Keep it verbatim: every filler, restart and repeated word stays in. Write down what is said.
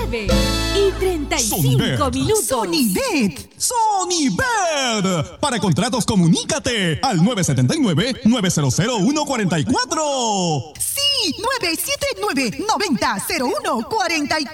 nueve y treinta y cinco minutos. Sonibet. Sonibet. Para contratos, comunícate al nueve siete nueve, nueve cero cero, uno cuatro cuatro. Sí, nueve siete nueve, nueve cero cero uno cuatro cuatro.